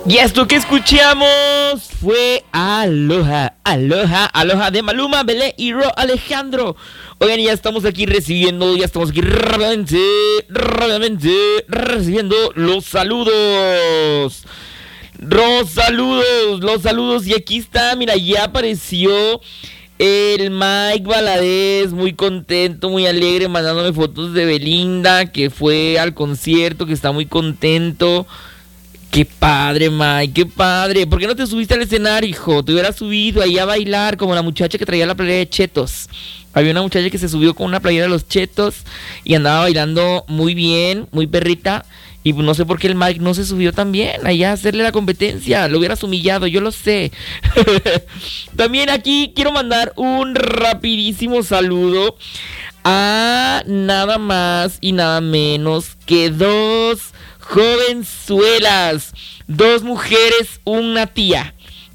Y esto que escuchamos fue Aloha, Aloha, Aloha de Maluma, Belé y Ro Alejandro. Oigan, ya estamos aquí rápidamente recibiendo los saludos. Los saludos. Y aquí está, mira, ya apareció el Mike Valadez, muy contento, muy alegre, mandándome fotos de Belinda, que fue al concierto, que está muy contento. Qué padre, Mike, qué padre. ¿Por qué no te subiste al escenario, hijo? Te hubieras subido ahí a bailar como la muchacha que traía la playera de Chetos. Había una muchacha que se subió con una playera de los Chetos y andaba bailando muy bien, muy perrita. Y no sé por qué el Mike no se subió también allá a hacerle la competencia. Lo hubieras humillado, yo lo sé. También aquí quiero mandar un rapidísimo saludo a nada más y nada menos que dos jovenzuelas, dos mujeres, una tía,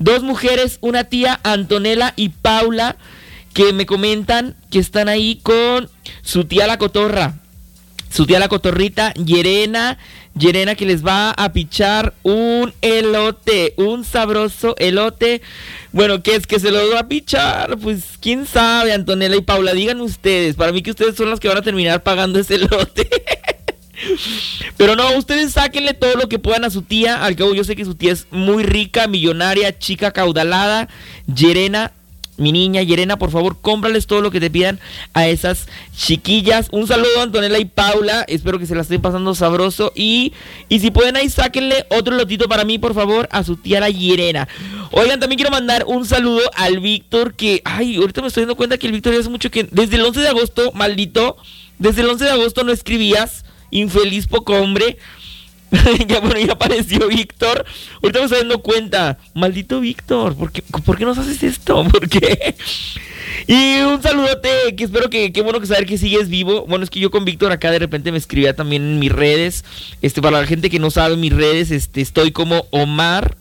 Antonella y Paula, que me comentan que están ahí con su tía la cotorrita, Yerena, que les va a pichar un elote, un sabroso elote. Bueno, ¿qué es que se lo va a pichar? Pues quién sabe, Antonella y Paula, digan ustedes. Para mí que ustedes son las que van a terminar pagando ese elote. Pero no, ustedes sáquenle todo lo que puedan a su tía. Al cabo yo sé que su tía es muy rica, millonaria, chica caudalada. Yerena, mi niña Yerena, por favor, cómprales todo lo que te pidan a esas chiquillas. Un saludo a Antonella y Paula, espero que se la estén pasando sabroso. Y si pueden ahí, sáquenle otro lotito para mí, por favor, a su tía la Yerena. Oigan, también quiero mandar un saludo al Víctor, que, ahorita me estoy dando cuenta que el Víctor ya hace mucho que, desde el 11 de agosto, maldito, desde el 11 de agosto no escribías. Infeliz poco hombre. Ya apareció Víctor. Ahorita me estoy dando cuenta. Maldito Víctor, ¿por qué nos haces esto? ¿Por qué? Y un saludote, que espero que, qué bueno que saber que sigues vivo. Bueno, es que yo con Víctor acá de repente me escribía también en mis redes. Para la gente que no sabe mis redes, estoy como Omar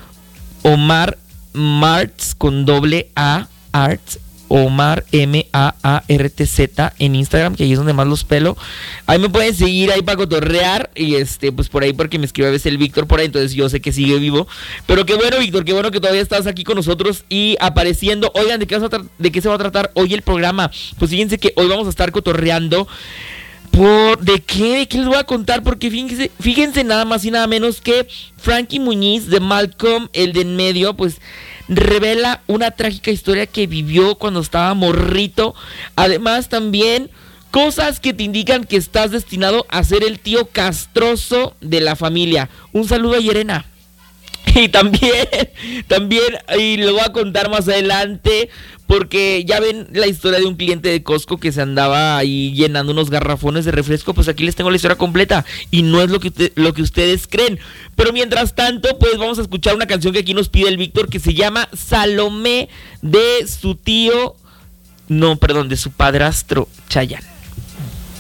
Martz con doble A, Arts. Omar MAARTZ en Instagram, que ahí es donde más los pelo. Ahí me pueden seguir ahí para cotorrear. Y pues por ahí, porque me escribe a veces el Víctor por ahí, entonces yo sé que sigue vivo. Pero qué bueno, Víctor, qué bueno que todavía estás aquí con nosotros y apareciendo. Oigan, ¿de qué se va a tratar hoy el programa? Pues fíjense que hoy vamos a estar cotorreando. ¿De qué les voy a contar? Porque fíjense nada más y nada menos que Frankie Muniz de Malcolm, el de en medio, pues revela una trágica historia que vivió cuando estaba morrito. Además también cosas que te indican que estás destinado a ser el tío castroso de la familia. Un saludo a Yerena. Y también, y lo voy a contar más adelante, porque ya ven la historia de un cliente de Costco que se andaba ahí llenando unos garrafones de refresco. Pues aquí les tengo la historia completa y no es lo que ustedes creen. Pero mientras tanto, pues vamos a escuchar una canción que aquí nos pide el Víctor, que se llama Salomé, de su padrastro Chayanne.